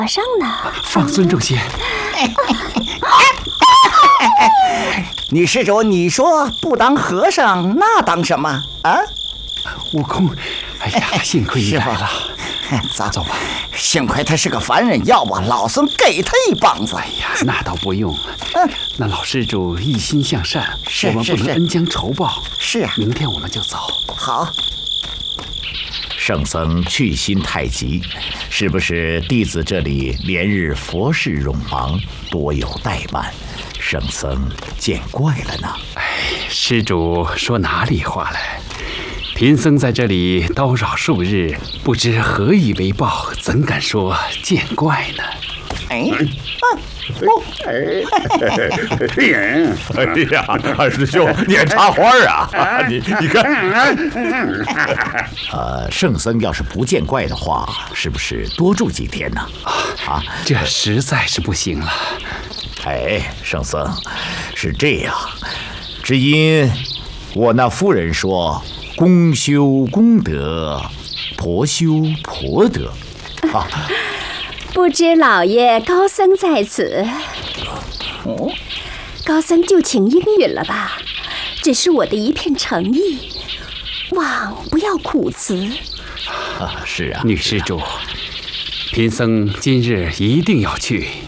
上呢？ 放尊重些。 女施主，你说不当和尚，那当什么啊？ 悟空，哎呀，幸亏你来了。走吧。 幸亏他是个凡人，要不老孙给他一棒子。 哎呀，那倒不用。那老施主一心向善，我们不能恩将仇报。 是啊， 明天我们就走。 好。 圣僧去心太急，是不是弟子这里连日佛事冗忙，多有怠慢，圣僧见怪了呢？ 哎，施主说哪里话来？贫僧在这里叨扰数日，不知何以为报，怎敢说见怪呢？ 哎呀，二师兄，你还插花啊？你看，圣僧要是不见怪的话，是不是多住几天呢？啊， 这实在是不行了。 哎，圣僧，是这样，只因我那夫人说，公修公德，婆修婆德，啊。 不知老爷高僧在此，高僧就请应允了吧。只是我的一片诚意，望不要苦辞。 是啊， 女施主，贫僧今日一定要去